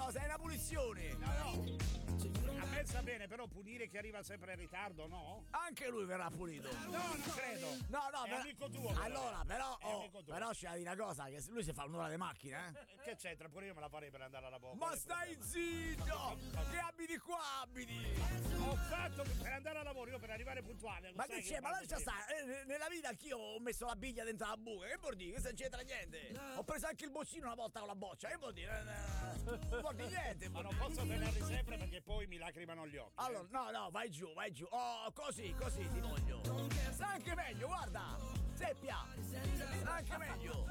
No, sei una punizione. No. A me sta bene, però punire chi arriva sempre in ritardo, no? Anche lui verrà punito. No, non credo. No, è amico tuo. Allora, però, amico tuo. però c'è da dire una cosa, che lui si fa un'ora di macchina, Che c'entra? Pure io me la farei per andare a lavoro. Ma stai zitto! Che abiti qua, abiti! Ho fatto per andare a lavoro, io per arrivare puntuale. Ma che c'è? Ma lascia stare, nella vita anch'io ho messo la biglia dentro la buca, che vuol dire? Che non c'entra niente! Ho preso anche il boccino una volta con la boccia, che vuol dire? Non vuol dire niente! Ma non posso tenerli sempre perché poi mi lacrimano gli occhi. Allora, no, vai giù. Oh, così ti voglio. Anche meglio, guarda! Seppia! Anche meglio!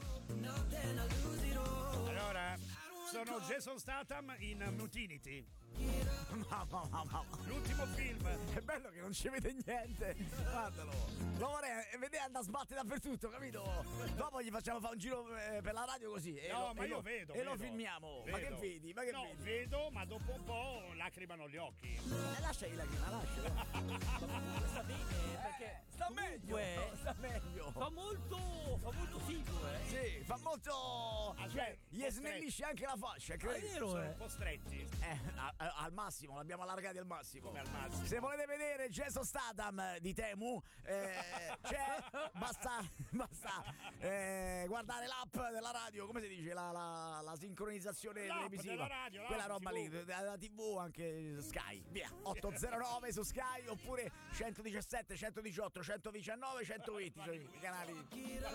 Allora, sono Jason Statham in Mutinity. Mamma. L'ultimo film. È bello che non ci vede niente. Guardalo. Lo vorrei vedere andare a sbattere dappertutto, capito? Dopo gli facciamo fare un giro per la radio così. Io vedo. E lo filmiamo. Vedo. Ma che vedi? No, vedo, ma dopo un po' lacrimano gli occhi. Lascia la lacrima, lascia. Sta bene, perché sta meglio. Fa molto figo, Sì, fa molto. Cioè, gli snellisce anche la fascia, È credo. vero, Sono un po' stretti. Al massimo, l'abbiamo allargati al massimo. Come al massimo. Se volete vedere Jason Statham di Temu, c'è, basta guardare l'app della radio, come si dice? La sincronizzazione L'app televisiva. della radio, quella l'app roba TV. lì, della TV anche Sky. Via, 809 su Sky oppure 117, 118, 119, 120 sono i canali.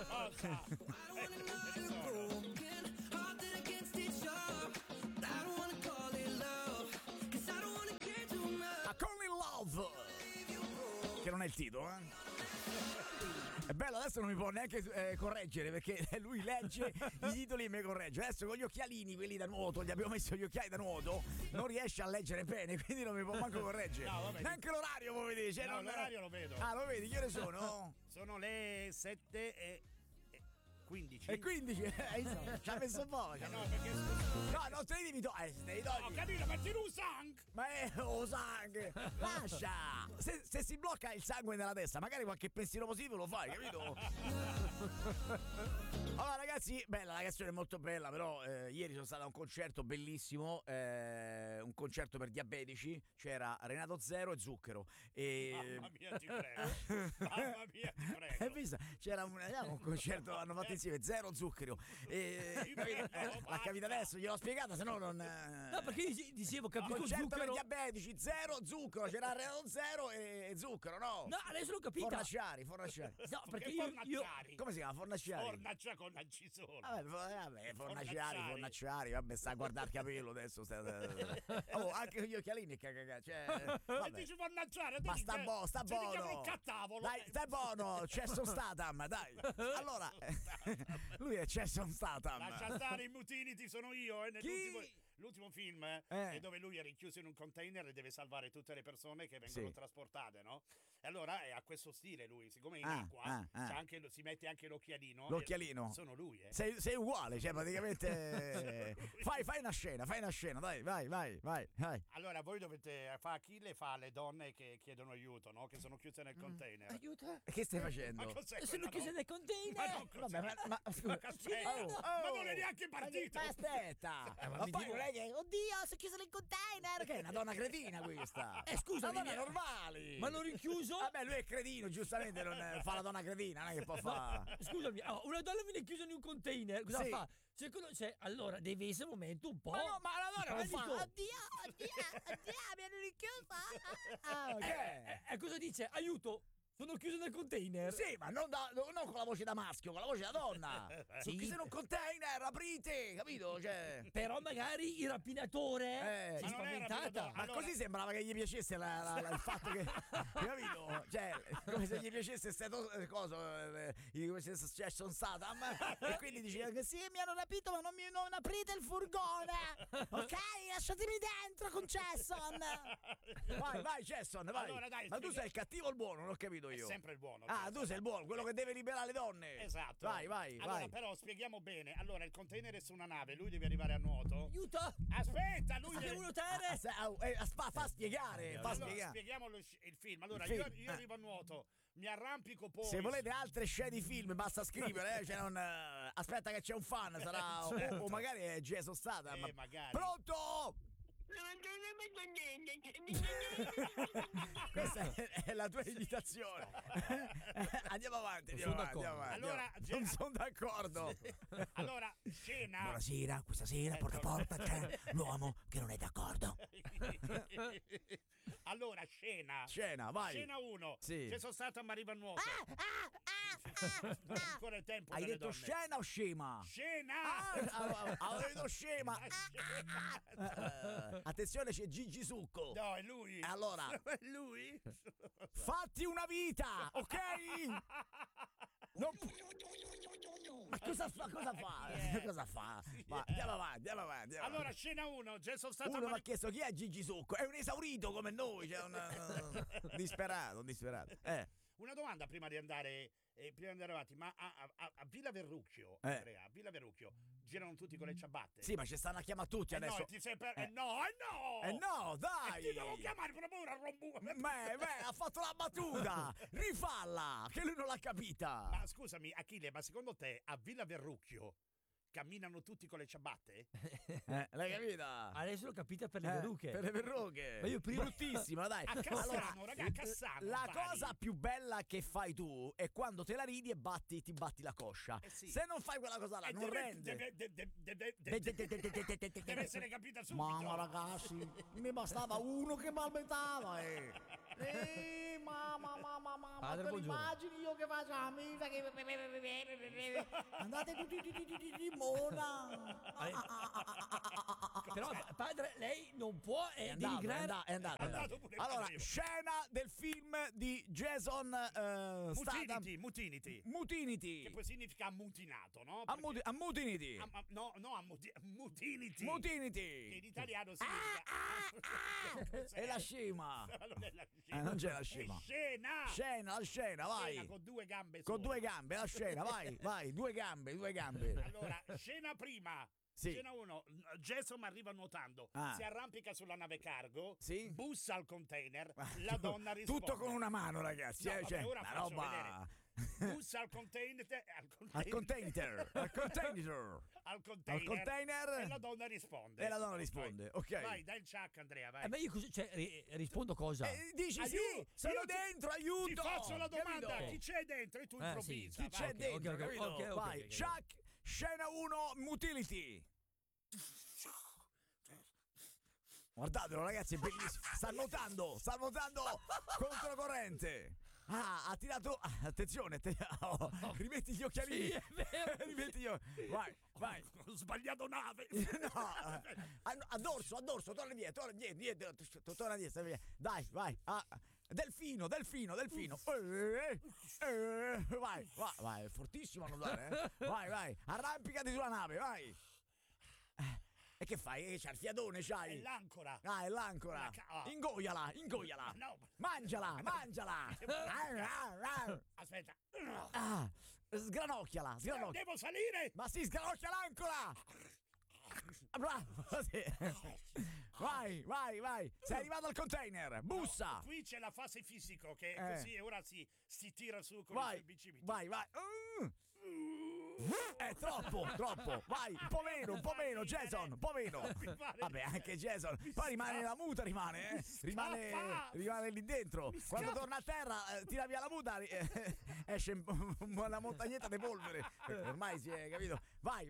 Call in Love, che non è il titolo, È bello, adesso non mi può neanche correggere, perché lui legge i titoli e mi corregge. Adesso con gli occhialini, quelli da nuoto, gli abbiamo messo gli occhiali da nuoto, non riesce a leggere bene, quindi non mi può manco correggere. No, vabbè, neanche l'orario, come vedi. Cioè, l'orario lo vedo. Ah, lo vedi, che ore sono? Sono le 7:15. E 15, ci ha messo un po'. No, perché No, non te li devi togliere. ho capito, metti un sangue. Ma è sangue. Lascia. Se si blocca il sangue nella testa, magari qualche pensiero positivo lo fai, capito? Allora ragazzi, bella, la canzone è molto bella, però ieri sono stato a un concerto bellissimo, un concerto per diabetici, c'era Renato Zero e Zucchero. Mamma mia, ti prego. Mamma mia, ti prego. Hai visto? C'era un concerto, hanno fatto insieme Zero Zucchero. L'ha capita adesso, gliel'ho spiegata, se no non. No, perché dicevo, capisco Concerto Zucchero. per diabetici, Zero Zucchero, c'era Renato Zero e Zucchero, no? No, adesso l'ho capita. Fornaciari. No, perché Che io fornacciari? Come si chiama? Fornaciari? Fornaccia con l'ancisola. Vabbè, fornaciari, vabbè, sta a guardare il capello adesso. Oh, anche gli occhialini che cagà, cioè. E Vabbè. dici fornacciare? Ma sta Ti chiamo buono. il cattavolo. Dai, stai buono, Jason Statham, dai. Allora, lui è Jason Statham. Lascia stare, i Mutinity sono io. L'ultimo film è dove lui è rinchiuso in un container e deve salvare tutte le persone che vengono trasportate, no? E allora è a questo stile lui, siccome è in acqua si mette anche l'occhialino. L'occhialino. Sono lui, Sei uguale, cioè praticamente. fai una scena, dai, vai. Allora voi dovete fare chi le fa alle donne che chiedono aiuto, no? Che sono chiuse nel container. Aiuta. Che stai facendo? Ma cos'è Sono quella chiuse roba? nel container. Ma non cos'è? Vabbè, ma aspetta, ma non è neanche partito. Ma aspetta, ma poi non è che oddio, sono chiuso nel container. Che è una donna cretina questa. Scusami, una donna normali. Ma l'ho rinchiuso? Vabbè, lui è cretino, giustamente non fa la donna cretina, non è che può fare. Scusami, una donna viene chiusa in un container, cosa Sì. fa? Secondo allora deve essere un momento un po'. Ma no, ma la donna non fa. Oddio, mi hanno rinchiusa. Ok. E cosa dice? Aiuto! Sono chiuso nel container. Sì, ma non con la voce da maschio, con la voce da donna. Sono chiuso in un container, aprite, capito? Cioè. Però magari il rapinatore si è Ma non era spaventata. Ma Allora- così sembrava che gli piacesse il fatto che. Capito? Cioè, come se gli piacesse questo Jason Statham. E quindi diceva che sì, mi hanno rapito, ma non aprite il furgone. Ok, lasciatemi dentro con Jason. Vai, Jason, vai. Allora, dai, ma tu sei il cattivo o il buono? Non ho capito io. È sempre il buono. Tu sei il buono, quello che deve liberare le donne. Esatto. Vai. Allora, però spieghiamo bene. Allora, il container è su una nave, lui deve arrivare a nuoto. Aiuto! Aspetta, lui devo nuotare. Fa spiegare. Allora, spieghiamo il film. Allora, io arrivo a nuoto, mi arrampico poi. Se volete altre scene di film, basta scrivere. Aspetta che c'è un fan, sarà o magari è Jason Statham. Magari. Pronto? Questa è la tua imitazione. Andiamo avanti. Allora, non sono d'accordo. Allora, scena. Buonasera, questa sera porta a porta c'è l'uomo che non è d'accordo. Allora, scena, vai. Scena 1. Sì. C'è sono stato a arriva a nuoto. Non è ancora il tempo. Hai delle detto donne. scena o scema? Scena. Avevo detto scema. Attenzione, c'è Gigi Succo. No, è lui. Allora, è lui. fatti una vita, ok? Ma cosa fa? Cosa fa? Ma andiamo avanti. Allora, scena 1. Già sono stato Uno mi ha chiesto chi è Gigi Succo. È un esaurito come noi. C'è un disperato. Una domanda prima di andare avanti, ma a Villa Verrucchio, Andrea, a Villa Verrucchio girano tutti con le ciabatte? Sì, ma ci stanno a chiamare tutti adesso. No, ti sei no, dai! Ti devo chiamare per ora Ha fatto la battuta! Rifalla! Che lui non l'ha capita! Ma scusami, Achille, ma secondo te a Villa Verrucchio camminano tutti con le ciabatte? L'hai capita? Adesso l'ho capita per le verruche. Per le verruche. Ma io prima... Bruttissima, dai. A Cassano, raga, a Cassano. La cosa più bella che fai tu è quando te la ridi e ti batti la coscia. Sì. Se non fai quella cosa là, non rende. Deve essere capita subito. Mamma, ragazzi, mi bastava uno che balbettava, mamma, te immagini io che faccio amica che andate tutti di mona. Però padre, lei non può denigrare. È andato. Allora, scena del film di Jason Statham. Mutinity. Che poi significa ammutinato, no? Ammutiniti. Mutinity. Mutinity. Che in italiano significa è la scema. Non è la scema. Non c'è la scema. La scena, vai. Scena con due gambe con sole. 2 gambe, la scena, vai, 2 gambe. Allora, scena prima. Sì. Scena 1, Jason arriva nuotando, si arrampica sulla nave cargo, sì? Bussa al container, la donna risponde. Tutto con una mano, ragazzi. No, vabbè, ora la faccio roba. Vedere. Bussa al container al container e la donna risponde. Ok. Vai, dai il chuck, Andrea, vai. Ma io rispondo cosa? Dici aiuto, sì, sono dentro, aiuto. Ti faccio la domanda, capito? Chi c'è dentro e tu improvvisa. Chi c'è dentro, capito? Vai, ok. Chuck, scena 1, Mutility. Guardatelo, ragazzi, è bellissimo. Sta nuotando controcorrente. Ha tirato. Attenzione, rimetti gli occhialini. Sì, è vero. Rimetti gli occhialini. Vai. Ho sbagliato nave. No, a dorso, torna dietro. Dai, vai. Delfino. Vai, è fortissimo a nuotare, Vai, arrampicati sulla nave, vai. E che fai? C'ha il fiatone, c'hai? È l'ancora. È l'ancora. Ingoiala. No. Mangiala. Aspetta. Sgranocchiala. Devo salire? Ma sì, sgranocchia l'ancora. Bravo. Sì. Vai. Sei arrivato al container. Bussa. No, qui c'è la fase fisico che così e ora si tira su con i suoi bicipiti. Vai. Troppo. Vai, un po' meno, Jason, un po' meno. Vabbè, anche Jason. Poi rimane la muta, rimane lì dentro. Quando torna a terra, tira via la muta, esce una montagnetta di polvere. Ormai si è capito. Vai.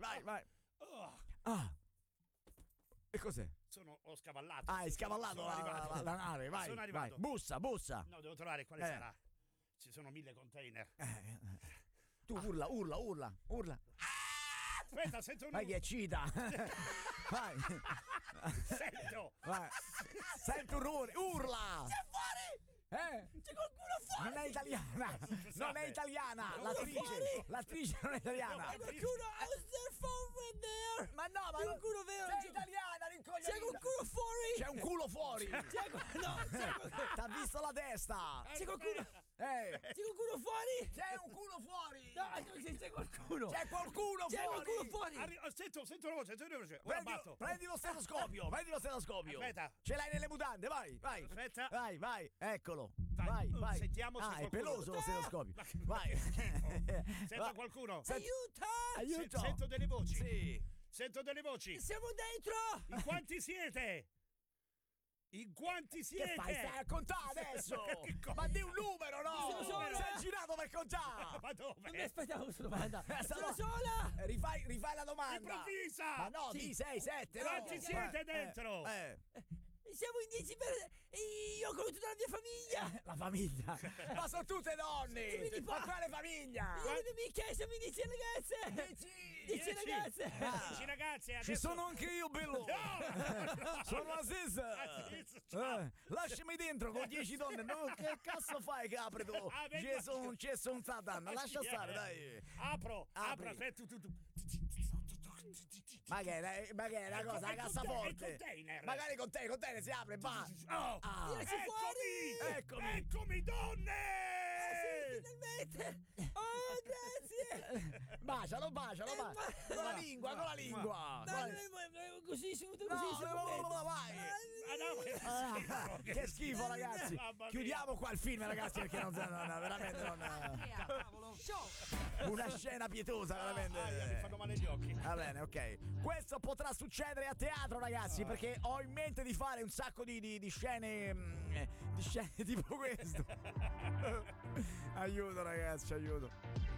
E cos'è? Ho scavallato. Hai scavallato la nave, vai. Sono arrivato. Vai. Bussa. No, devo trovare quale sarà. Ci sono 1000 container. Tu urla. Aspetta, sento un Vai che eccita. Vai. Sento. Vai. Sento un rumore, urla. C'è fuori! C'è qualcuno fuori! Non è italiana. L'attrice non è italiana. C'è qualcuno out there over there! Ma no, ma qualcuno vero! Sei italiana, rincoglionita. C'è qualcuno fuori! C'è un culo fuori. T'ha visto la testa! C'è qualcuno. C'è qualcuno fuori? C'è un culo fuori! No, c'è qualcuno! C'è qualcuno C'è fuori! qualcuno fuori! Sento una voce, ora batto. Prendi lo stetoscopio, prendi lo stetoscopio. Aspetta. Ce l'hai nelle mutande, vai. Aspetta. Vai, eccolo. Vai, Vai. sentiamo se è qualcuno... peloso lo stetoscopio. Vai. Sento qualcuno. Aiuto! Sento delle voci. Sì. Sento delle voci. Siamo dentro! In quanti siete? In quanti siete? Che fai? Stai a contare adesso? Ma di un numero, no? Sono sola. Sei girato per contare. Ma Non mi dove? aspettavo questa domanda! Sono no. sola! Rifai la domanda. Improvvisa! Ma no, Sì. di 6, 7, Quanti siete dentro? Siamo in 10 per... Io con tutta la mia famiglia! La famiglia. Ma sono tutte donne. Quindi Ma fa- quale famiglia? Io e le mie amiche siamo in 10 ragazze! 10 ragazze! 10 ragazze, adesso... Ci sono anche io, bello. Sono Aziz. Ciao. Lasciami dentro con 10 donne. No, che cazzo fai che apri tu? C'è un Satan. Lascia stare, dai. Apro, Apri. aspetta tu. Ma che è una cosa, la cassaforte. Il container. Magari con te si apre, va. Oh, Tiraci fuori! Eccomi, donne! Finalmente! Oh, grazie! Bacialo. Con la lingua. Così, seduto No, così, vai. Ah, Che schifo, ragazzi. Mamma mia. Chiudiamo qua il film, ragazzi, perché veramente non. Una scena pietosa, mi veramente. fanno male gli occhi. Va bene, ok. Questo potrà succedere a teatro, ragazzi, perché ho in mente di fare un sacco di scene. Di scene tipo questo. Aiuto, ragazzi, aiuto.